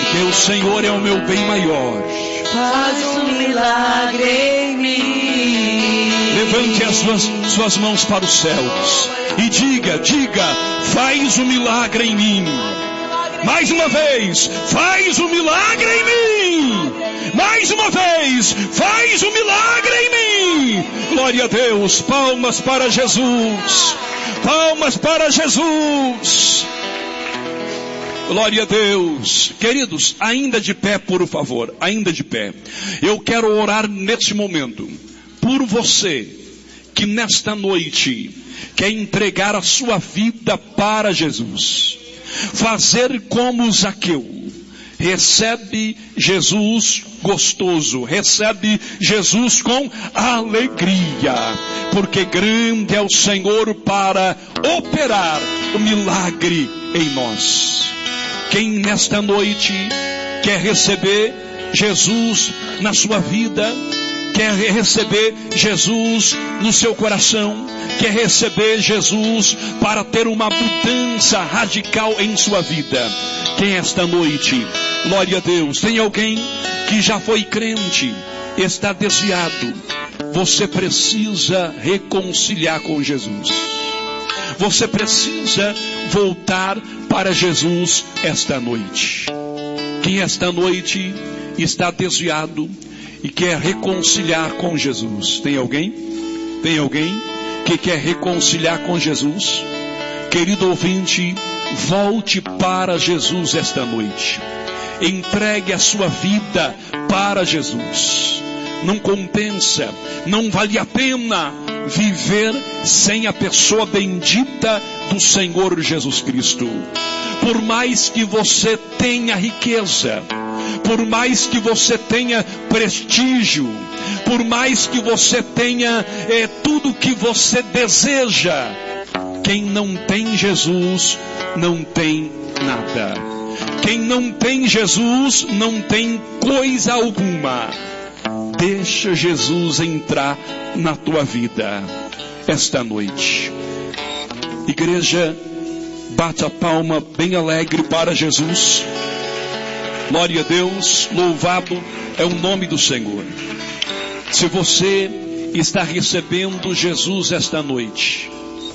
porque o Senhor é o meu bem maior. Faz um milagre em mim. Levante as suas mãos para os céus e diga, faz um milagre em mim. Mais uma vez, faz um milagre em mim. Mais uma vez, faz um milagre em mim. Glória a Deus, palmas para Jesus. Palmas para Jesus. Glória a Deus. Queridos, ainda de pé, por favor, ainda de pé. Eu quero orar neste momento por você que nesta noite quer entregar a sua vida para Jesus. Fazer como Zaqueu. Recebe Jesus gostoso, recebe Jesus com alegria, porque grande é o Senhor para operar o milagre em nós. Quem nesta noite quer receber Jesus na sua vida, quer receber Jesus no seu coração, quer receber Jesus para ter uma mudança radical em sua vida. Quem esta noite, glória a Deus, tem alguém que já foi crente, está desviado, você precisa reconciliar com Jesus. Você precisa voltar para Jesus esta noite. Quem esta noite está desviado e quer reconciliar com Jesus. Tem alguém? Tem alguém que quer reconciliar com Jesus? Querido ouvinte, volte para Jesus esta noite. Entregue a sua vida para Jesus. Não compensa, não vale a pena viver sem a pessoa bendita do Senhor Jesus Cristo. Por mais que você tenha riqueza, por mais que você tenha prestígio, por mais que você tenha tudo que você deseja, quem não tem Jesus não tem nada. Quem não tem Jesus não tem coisa alguma. Deixa Jesus entrar na tua vida esta noite. Igreja, bate a palma bem alegre para Jesus. Glória a Deus, louvado é o nome do Senhor. Se você está recebendo Jesus esta noite,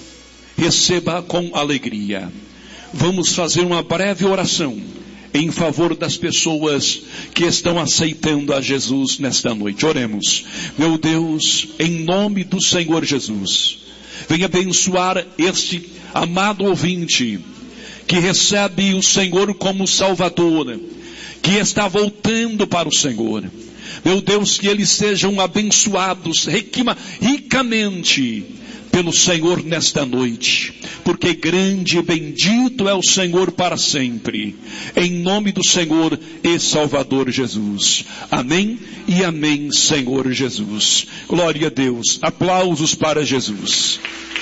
receba com alegria. Vamos fazer uma breve oração em favor das pessoas que estão aceitando a Jesus nesta noite. Oremos. Meu Deus, em nome do Senhor Jesus, venha abençoar este amado ouvinte que recebe o Senhor como Salvador, que está voltando para o Senhor. Meu Deus, que eles sejam abençoados ricamente pelo Senhor nesta noite, porque grande e bendito é o Senhor para sempre, em nome do Senhor e Salvador Jesus. Amém e amém, Senhor Jesus. Glória a Deus. Aplausos para Jesus.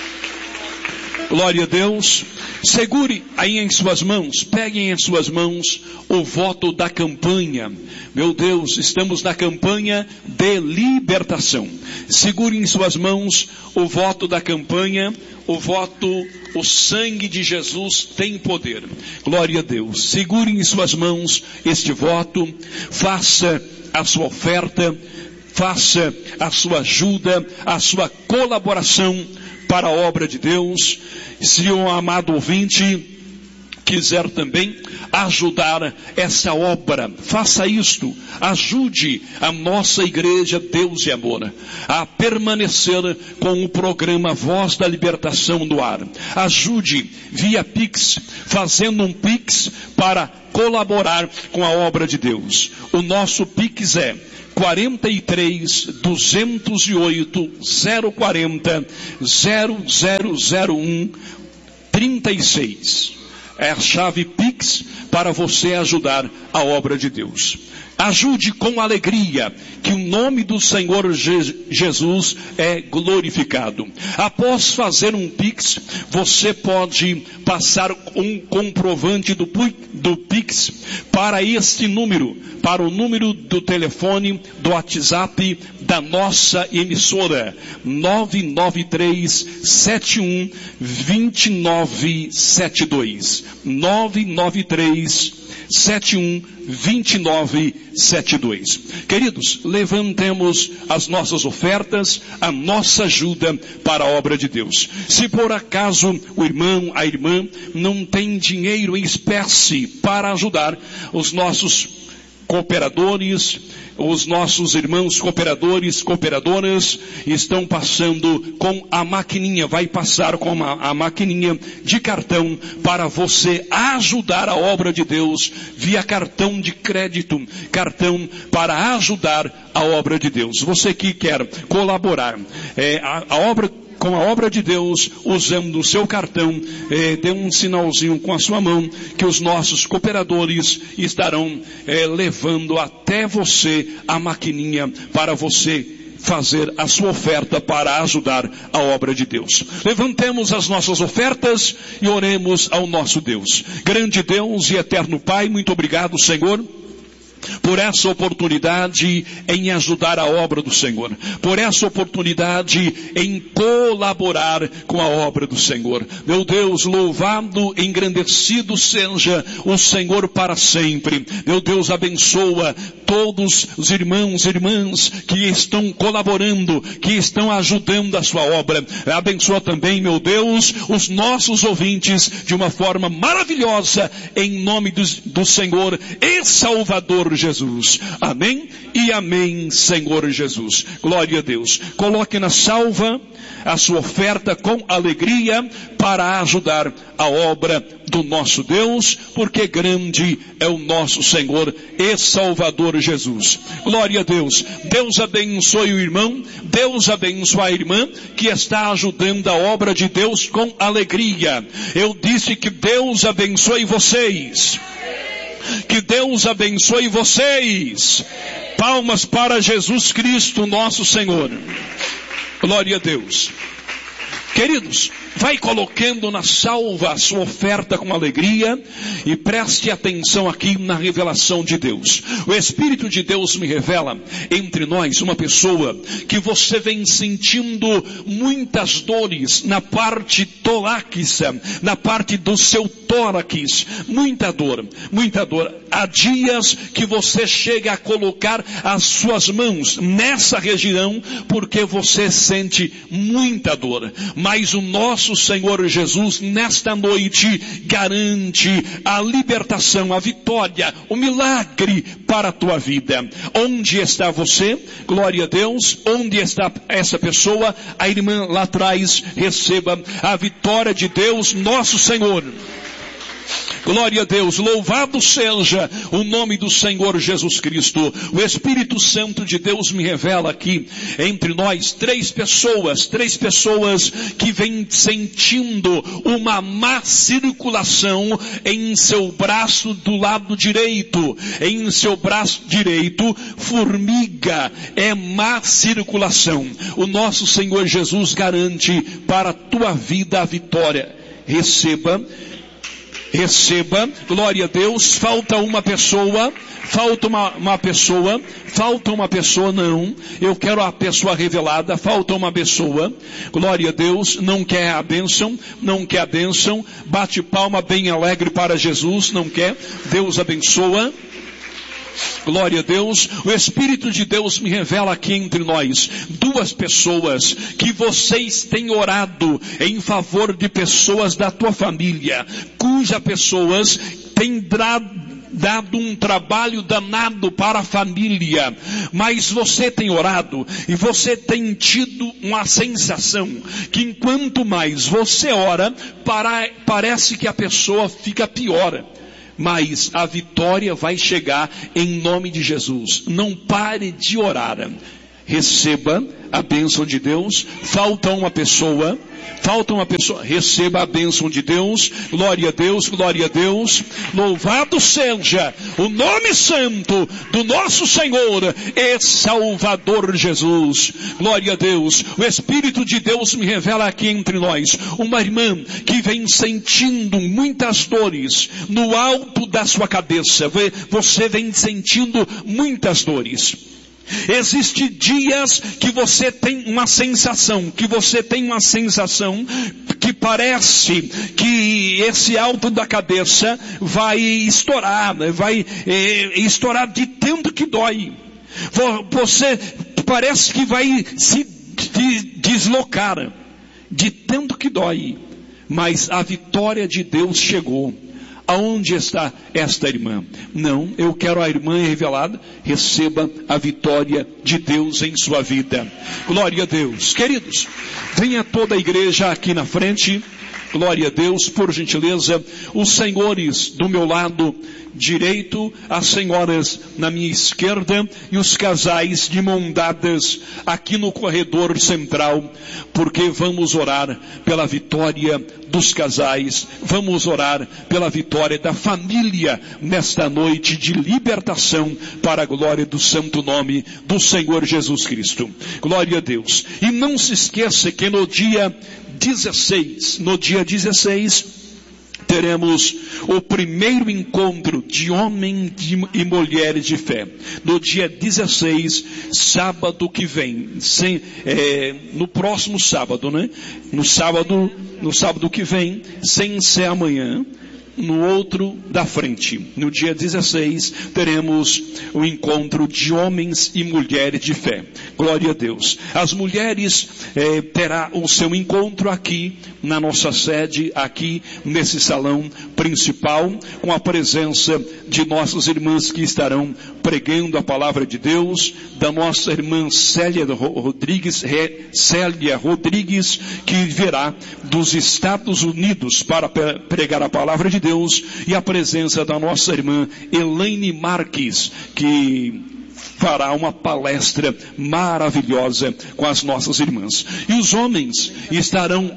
Glória a Deus. Segure aí em suas mãos, peguem em suas mãos o voto da campanha. Meu Deus, estamos na campanha de libertação. Segure em suas mãos o voto da campanha, o voto, o sangue de Jesus tem poder. Glória a Deus. Segure em suas mãos este voto, faça a sua oferta, faça a sua ajuda, a sua colaboração para a obra de Deus. Se um amado ouvinte quiser também ajudar essa obra, faça isto, ajude a nossa igreja Deus e Amor a permanecer com o programa Voz da Libertação no ar. Ajude via Pix, fazendo um Pix para colaborar com a obra de Deus. O nosso Pix é 43 208 040 0001 36. É a chave Pix para você ajudar a obra de Deus. Ajude com alegria, que o nome do Senhor Jesus é glorificado. Após fazer um Pix, você pode passar um comprovante do Pix para este número, para o número do telefone do WhatsApp da nossa emissora, 993-71-2972. 993 712972. Queridos, levantemos as nossas ofertas, a nossa ajuda para a obra de Deus. Se por acaso o irmão, a irmã não tem dinheiro em espécie para ajudar, os nossos cooperadores, os nossos irmãos cooperadores, cooperadoras estão passando com a maquininha, vai passar com a maquininha de cartão para você ajudar a obra de Deus via cartão de crédito, cartão para ajudar a obra de Deus. Você que quer colaborar, com a obra de Deus, usando o seu cartão, dê um sinalzinho com a sua mão, que os nossos cooperadores estarão levando até você a maquininha para você fazer a sua oferta para ajudar a obra de Deus. Levantemos as nossas ofertas e oremos ao nosso Deus. Grande Deus e eterno Pai, muito obrigado, Senhor, por essa oportunidade em ajudar a obra do Senhor, por essa oportunidade em colaborar com a obra do Senhor. Meu Deus, louvado, engrandecido seja o Senhor para sempre. Meu Deus, abençoa todos os irmãos e irmãs que estão colaborando, que estão ajudando a sua obra. Abençoa também, meu Deus, os nossos ouvintes de uma forma maravilhosa, em nome do Senhor e Salvador Jesus. Amém e amém, Senhor Jesus. Glória a Deus. Coloque na salva a sua oferta com alegria para ajudar a obra do nosso Deus, porque grande é o nosso Senhor e Salvador Jesus. Glória a Deus. Deus abençoe o irmão, Deus abençoe a irmã que está ajudando a obra de Deus com alegria. Eu disse que Deus abençoe vocês. Que Deus abençoe vocês. Palmas para Jesus Cristo, nosso Senhor. Glória a Deus. Queridos, vai colocando na salva a sua oferta com alegria e preste atenção aqui na revelação de Deus. O Espírito de Deus me revela entre nós uma pessoa que você vem sentindo muitas dores na parte torácica, na parte do seu tórax, muita dor. Há dias que você chega a colocar as suas mãos nessa região porque você sente muita dor. Mas o nosso Senhor Jesus, nesta noite, garante a libertação, a vitória, o milagre para a tua vida. Onde está você? Glória a Deus. Onde está essa pessoa? A irmã lá atrás, receba a vitória de Deus, nosso Senhor. Glória a Deus, louvado seja o nome do Senhor Jesus Cristo. O Espírito Santo de Deus me revela aqui entre nós três pessoas que vêm sentindo uma má circulação em seu braço do lado direito. Em seu braço direito, formiga, é má circulação. O nosso Senhor Jesus garante para a tua vida a vitória. Receba, glória a Deus. Falta uma pessoa, não, eu quero a pessoa revelada, falta uma pessoa, glória a Deus, não quer a bênção, bate palma bem alegre para Jesus, não quer, Deus abençoa. Glória a Deus. O Espírito de Deus me revela aqui entre nós duas pessoas que vocês têm orado em favor de pessoas da tua família, cujas pessoas têm dado um trabalho danado para a família, mas você tem orado e você tem tido uma sensação que enquanto mais você ora, parece que a pessoa fica pior. Mas a vitória vai chegar em nome de Jesus. Não pare de orar. Receba a bênção de Deus. Falta uma pessoa. Receba a bênção de Deus. Glória a Deus, glória a Deus. Louvado seja o nome santo do nosso Senhor e Salvador Jesus. Glória a Deus. O Espírito de Deus me revela aqui entre nós uma irmã que vem sentindo muitas dores no alto da sua cabeça. Você vem sentindo muitas dores. Existem dias que você tem uma sensação, que parece que esse alto da cabeça vai estourar de tanto que dói. Você parece que vai se deslocar de tanto que dói. Mas a vitória de Deus chegou. Aonde está esta irmã? Não, eu quero a irmã revelada. Receba a vitória de Deus em sua vida. Glória a Deus. Queridos, venha toda a igreja aqui na frente. Glória a Deus, por gentileza. Os senhores do meu lado direito, as senhoras na minha esquerda e os casais de mão dadas aqui no corredor central, porque vamos orar pela vitória dos casais, vamos orar pela vitória da família nesta noite de libertação para a glória do santo nome do Senhor Jesus Cristo. Glória a Deus. E não se esqueça que no dia 16, teremos o primeiro encontro de homens e mulheres de fé. No dia 16, sábado que vem, no próximo sábado, né? No sábado que vem, sem ser amanhã, no outro da frente. No dia 16, teremos o encontro de homens e mulheres de fé. Glória a Deus. As mulheres terá o seu encontro aqui na nossa sede, aqui nesse salão principal, com a presença de nossas irmãs que estarão pregando a palavra de Deus, da nossa irmã Célia Rodrigues, que virá dos Estados Unidos para pregar a palavra de Deus, e a presença da nossa irmã Elaine Marques, que fará uma palestra maravilhosa com as nossas irmãs. E os homens estarão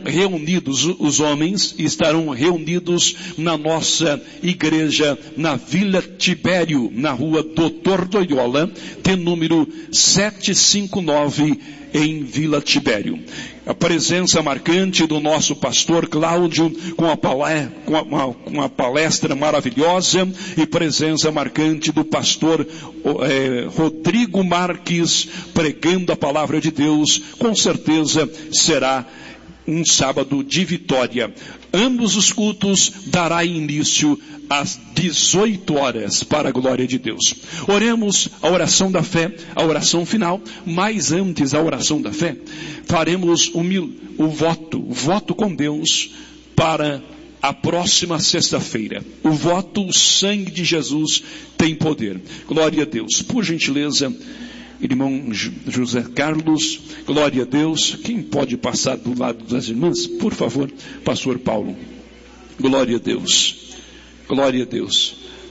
reunidos na nossa igreja, na Vila Tibério, na rua Doutor Doiola, de número 759, em Vila Tibério. A presença marcante do nosso pastor Cláudio com a palestra maravilhosa, e presença marcante do pastor Rodrigo Marques pregando a palavra de Deus. Com certeza será um sábado de vitória. Ambos os cultos dará início às 18 horas, para a glória de Deus. Oremos a oração da fé, a oração final, mas antes a oração da fé, faremos o voto com Deus para a próxima sexta-feira. O voto, o sangue de Jesus tem poder. Glória a Deus. Por gentileza, irmão José Carlos, glória a Deus. Quem pode passar do lado das irmãs? Por favor, pastor Paulo. Glória a Deus. Glória a Deus.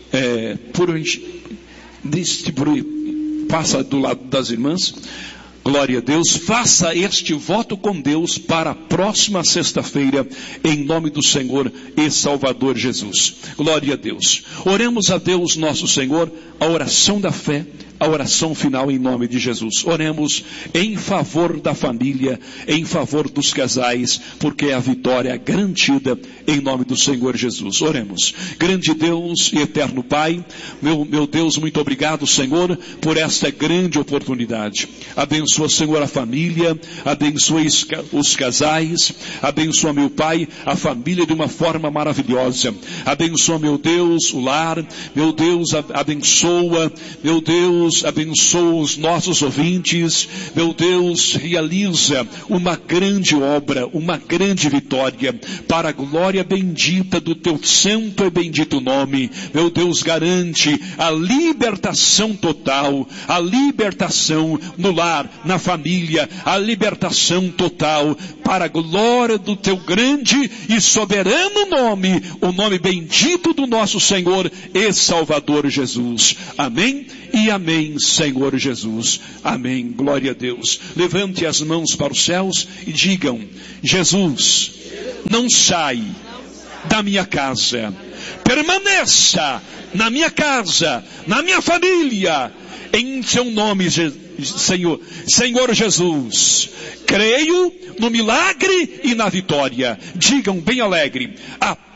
Passa do lado das irmãs. Glória a Deus. Faça este voto com Deus para a próxima sexta-feira, em nome do Senhor e Salvador Jesus. Glória a Deus. Oremos a Deus nosso Senhor, a oração da fé, a oração final em nome de Jesus. Oremos em favor da família, em favor dos casais, porque a vitória é garantida em nome do Senhor Jesus. Oremos. Grande Deus e eterno Pai, meu Deus, muito obrigado, Senhor, por esta grande oportunidade. Abençoa, Senhor, a família, abençoa os casais, abençoa, meu Pai, a família de uma forma maravilhosa. Abençoa, meu Deus, o lar, meu Deus, abençoa, meu Deus, abençoa os nossos ouvintes, meu Deus, realiza uma grande obra, uma grande vitória, para a glória bendita do teu santo e bendito nome. Meu Deus, garante a libertação total, a libertação no lar, na família, a libertação total, para a glória do teu grande e soberano nome, o nome bendito do nosso Senhor e Salvador Jesus. Amém e amém, Senhor Jesus. Amém. Glória a Deus. Levante as mãos para os céus e digam: Jesus, não sai da minha casa, permaneça na minha casa, na minha família, em seu nome, Senhor Jesus. Creio no milagre e na vitória. Digam bem alegre: a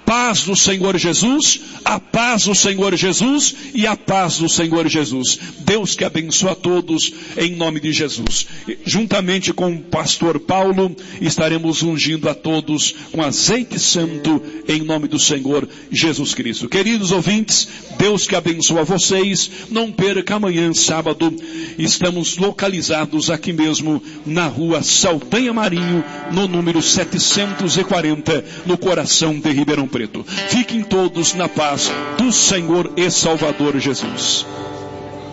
paz do Senhor Jesus, a paz do Senhor Jesus e a paz do Senhor Jesus. Deus que abençoe a todos em nome de Jesus. Juntamente com o pastor Paulo, estaremos ungindo a todos com azeite santo em nome do Senhor Jesus Cristo. Queridos ouvintes, Deus que abençoe a vocês. Não perca amanhã, sábado, estamos localizados aqui mesmo na rua Saldanha Marinho, no número 740, no coração de Ribeirão Preto. Fiquem todos na paz do Senhor e Salvador Jesus.